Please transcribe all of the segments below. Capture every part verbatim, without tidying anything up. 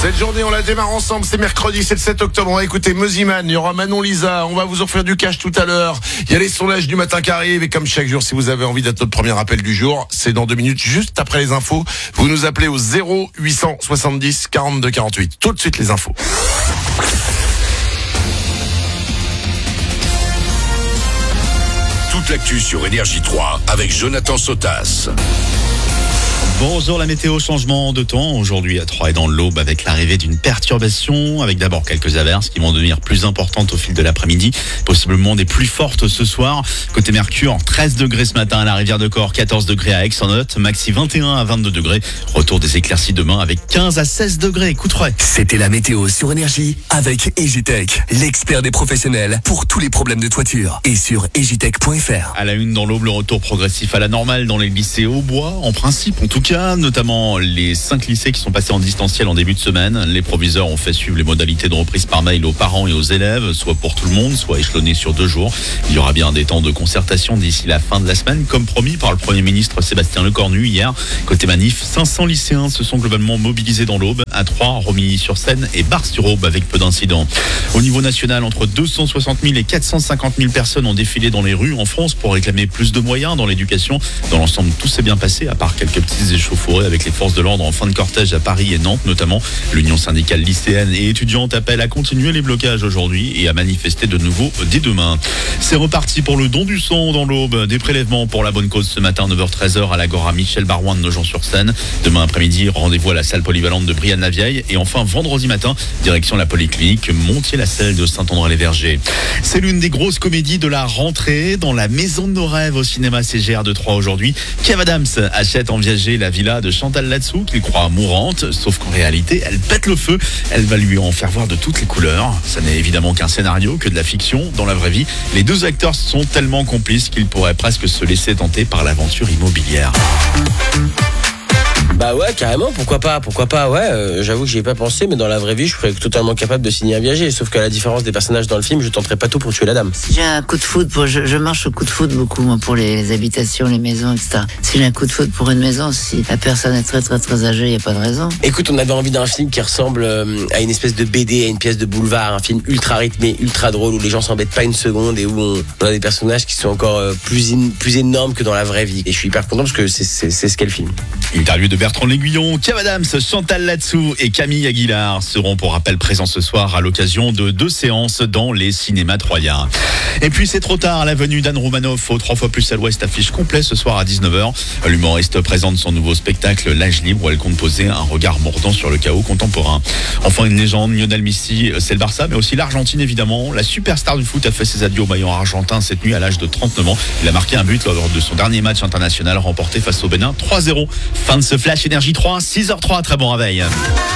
Cette journée, on la démarre ensemble. C'est mercredi, c'est le sept octobre. On va écouter Moziman, il y aura Manon Lisa. On va vous offrir du cash tout à l'heure. Il y a les sondages du matin qui arrivent. Et comme chaque jour, si vous avez envie d'être notre premier appel du jour, c'est dans deux minutes, juste après les infos. Vous nous appelez au zéro huit cent soixante-dix quarante-deux quarante-huit. Tout de suite, les infos. Toute l'actu sur Énergie trois avec Jonathan Sotas. Bonjour, la météo, changement de temps aujourd'hui à Troyes et dans l'Aube avec l'arrivée d'une perturbation, avec d'abord quelques averses qui vont devenir plus importantes au fil de l'après-midi, possiblement des plus fortes ce soir. Côté Mercure, treize degrés ce matin à la rivière de Corps, quatorze degrés à Aix-en-Othe, maxi vingt et un à vingt-deux degrés. Retour des éclaircies demain avec quinze à seize degrés. Coup de frais. C'était la météo sur Énergie avec Egitech, l'expert des professionnels pour tous les problèmes de toiture. Et sur egitech point f r. À la une dans l'Aube, le retour progressif à la normale dans les lycées au bois, en principe en tout cas, notamment les cinq lycées qui sont passés en distanciel en début de semaine. Les proviseurs ont fait suivre les modalités de reprise par mail aux parents et aux élèves, soit pour tout le monde, soit échelonnés sur deux jours. Il y aura bien des temps de concertation d'ici la fin de la semaine, comme promis par le Premier ministre Sébastien Lecornu hier. Côté manif, cinq cents lycéens se sont globalement mobilisés dans l'Aube, à Troyes, Romilly-sur-Seine et Bar-sur-Aube avec peu d'incidents. Au niveau national, entre deux cent soixante mille et quatre cent cinquante mille personnes ont défilé dans les rues en France pour réclamer plus de moyens dans l'éducation. Dans l'ensemble, tout s'est bien passé, à part quelques petits échauffourées avec les forces de l'ordre en fin de cortège à Paris et Nantes notamment. L'Union syndicale lycéenne et étudiante appelle à continuer les blocages aujourd'hui et à manifester de nouveau dès demain. C'est reparti pour le don du sang dans l'Aube. Des prélèvements pour la bonne cause ce matin, neuf heures treize à l'Agora Michel Barouin de Nogent-sur-Seine. Demain après-midi, rendez-vous à la salle polyvalente de Brianne-la-Vieille. Et enfin, vendredi matin, direction la polyclinique Montier-la-Selle de Saint-André-les-Vergers. C'est l'une des grosses comédies de la rentrée dans la maison de nos rêves au cinéma C G R de Troyes aujourd'hui. Kev Adams achète en viager la villa de Chantal Latsou qu'il croit mourante, sauf qu'en réalité elle pète le feu. Elle va lui en faire voir de toutes les couleurs. Ça n'est évidemment qu'un scénario, que de la fiction. Dans la vraie vie, les deux acteurs sont tellement complices qu'ils pourraient presque se laisser tenter par l'aventure immobilière. Bah ouais, carrément, pourquoi pas, pourquoi pas, ouais, euh, j'avoue que j'y ai pas pensé, mais dans la vraie vie, je serais totalement capable de signer un viager, sauf qu'à la différence des personnages dans le film, je tenterai pas tout pour tuer la dame. Si j'ai un coup de foudre, pour, je, je marche au coup de foudre beaucoup, moi, pour les, les habitations, les maisons, et cetera. Si j'ai un coup de foudre pour une maison, si la personne est très très très âgée, y a pas de raison. Écoute, on avait envie d'un film qui ressemble euh, à une espèce de B D, à une pièce de boulevard, un film ultra rythmé, ultra drôle, où les gens s'embêtent pas une seconde et où on, on a des personnages qui sont encore euh, plus, in, plus énormes que dans la vraie vie. Et je suis hyper content parce que c'est, c'est, c'est ce qu'est le film. Interview de Bertrand L'Aiguillon, Kev Adams, Chantal Latsou et Camille Aguilar seront pour rappel présents ce soir à l'occasion de deux séances dans les cinémas troyens. Et puis c'est trop tard, la venue d'Anne Roumanoff au trois fois plus à l'ouest affiche complet ce soir à dix-neuf heures. L'humoriste présente son nouveau spectacle L'âge libre où elle compte poser un regard mordant sur le chaos contemporain. Enfin une légende, Lionel Messi, c'est le Barça mais aussi l'Argentine évidemment. La superstar du foot a fait ses adieux au maillot argentin cette nuit à l'âge de trente-neuf ans. Il a marqué un but lors de son dernier match international remporté face au Bénin trois zéro. Fin de ce Flash Énergie trois, six heures trois, très bon réveil.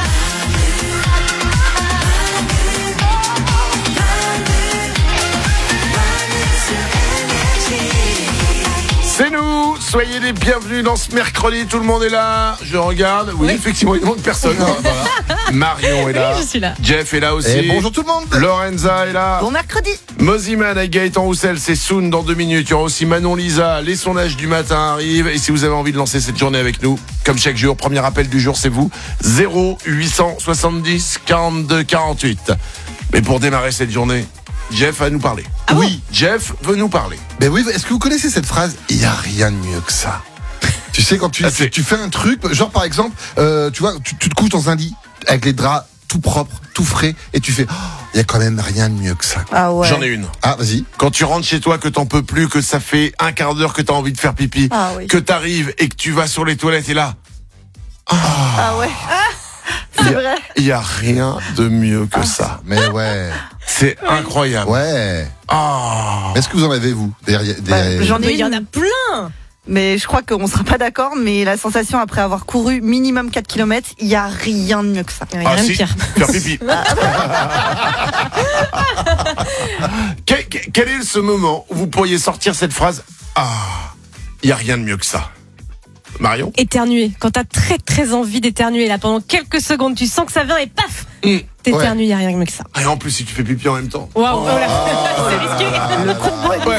C'est nous, soyez les bienvenus dans ce mercredi, tout le monde est là, je regarde, oui, oui. Effectivement il manque personne, hein, voilà. Marion est là, oui, je suis là, Jeff est là aussi, et bonjour tout le monde, Lorenza est là, bon mercredi, Moziman avec Gaëtan Roussel, c'est soon dans deux minutes, il y aura aussi Manon Lisa, les sondages du matin arrivent, et si vous avez envie de lancer cette journée avec nous, comme chaque jour, premier appel du jour c'est vous, zéro huit cent soixante-dix quarante-deux quarante-huit. Mais pour démarrer cette journée, Jeff va nous parler. Ah oui, bon Jeff veut nous parler. Ben oui, est-ce que vous connaissez cette phrase ? Il n'y a rien de mieux que ça. Tu sais, quand tu, ah, tu, tu fais un truc, genre par exemple, euh, tu vois, tu, tu te couches dans un lit avec les draps tout propres, tout frais, et tu fais, il oh, y a quand même rien de mieux que ça. Ah ouais. J'en ai une. Ah, vas-y. Quand tu rentres chez toi, que t'en peux plus, que ça fait un quart d'heure que t'as envie de faire pipi, ah, oui. que t'arrives et que tu vas sur les toilettes et là. Oh. Ah ouais. Ah, c'est vrai. Il y a rien de mieux que ah. ça. Mais ouais. C'est oui. incroyable. Ouais. Oh. Est-ce que vous en avez, vous des, des... Bah, J'en ai, il y en a plein. Mais je crois qu'on sera pas d'accord, mais la sensation après avoir couru minimum quatre kilomètres, il y a rien de mieux que ça. Il y a ah, rien si. de pire. Faire pipi. quel, quel est ce moment où vous pourriez sortir cette phrase ? Ah, il y a rien de mieux que ça. Marion ? Éternuer. Quand t'as très très envie d'éternuer, là, pendant quelques secondes, tu sens que ça vient et paf, mmh. t'éternues, il n'y a rien de mieux que ça. Et en plus, si tu fais pipi en même temps. Waouh, wow, oh, oh, c'est risqué. Le combo est bizarre. Ouais,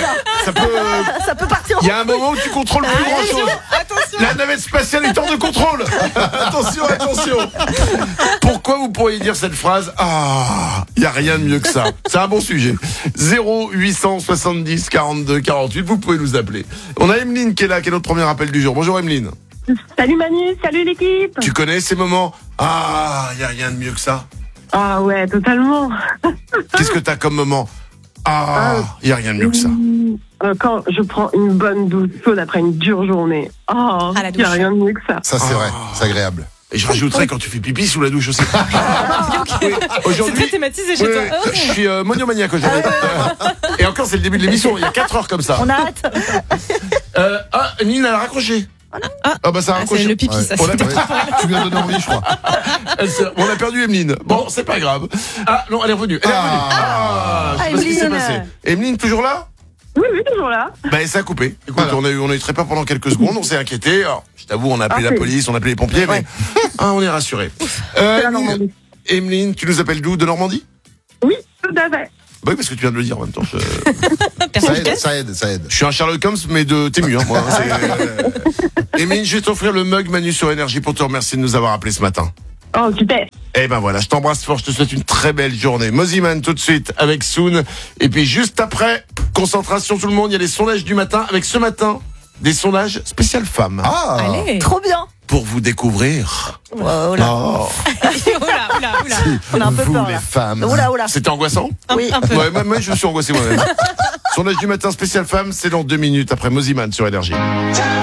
ça peut. euh, Ça peut partir en Il y a un moment où tu contrôles plus grand chose. La navette spatiale est hors de contrôle. Attention, attention. Pourquoi vous pourriez dire cette phrase? Ah, il y a rien de mieux que ça. C'est un bon sujet. zéro huit cent soixante-dix quarante-deux quarante-huit. Vous pouvez nous appeler. On a Emeline qui est là, qui est notre premier appel du jour. Bonjour Emeline. Salut Manu, salut l'équipe. Tu connais ces moments? Ah, il y a rien de mieux que ça. Ah ouais, totalement. Qu'est-ce que t'as comme moment? Ah, il y a rien de mieux que ça. Euh, Quand je prends une bonne douche chaude après une dure journée. Oh, Ah, la il n'y a douche. rien de mieux que ça. Ça, c'est Ah. vrai. C'est agréable. Et je rajouterais quand tu fais pipi sous la douche aussi. Ok. Oui, C'est aujourd'hui, très thématisé chez oui, toi. oui, je suis euh, monomaniaque aujourd'hui. Et encore, c'est le début de l'émission. Il y a quatre heures comme ça. On a hâte. Euh, ah, Nina, elle a raccroché. Ah, bah ça a Ah, raccroché. c'est le pipi, Ouais. ça. On a, c'est- Ouais. Tu viens de donner envie, je crois. elle s'est- on a perdu Emeline. Bon, c'est pas grave. Ah, non, elle est revenue. Elle est revenue. Ah, je sais pas ce qui s'est Emeline. passé. Emeline, toujours là? Oui, oui, toujours là. Bah, ça a coupé. Écoute, Voilà. on a eu, on a eu très peur pendant quelques secondes. On s'est inquiété. Alors, je t'avoue, on a appelé Ah, la c'est- police, on a appelé les pompiers, mais ah, on est rassurés. C'est Euh, la Normandie. Emeline, tu nous appelles d'où? De Normandie? Oui, tout à fait. Bah oui, parce que tu viens de le dire en même temps. Je, Ça Perspicace. aide, ça aide, ça aide. je suis un Sherlock Holmes, mais de Tému, hein, moi. hein, c'est, euh, Emeline, je vais t'offrir le mug Manu sur Énergie pour te remercier de nous avoir appelés ce matin. Oh, super. Eh ben voilà, je t'embrasse fort, je te souhaite une très belle journée. Moziman tout de suite avec Soon. Et puis juste après, concentration tout le monde, il y a les sondages du matin. Avec ce matin, des sondages spécial femmes. Ah Allez. Trop bien. Pour vous découvrir. Oh là. Oh, Oula, oula, oula. On a un peu Vous, peur les là. femmes. Oh là, oh là. c'était angoissant? Un, Oui. un peu. Ouais, moi, moi, je me suis angoissé moi-même. Sondage du matin spécial femmes, c'est dans deux minutes après Moziman sur Énergie.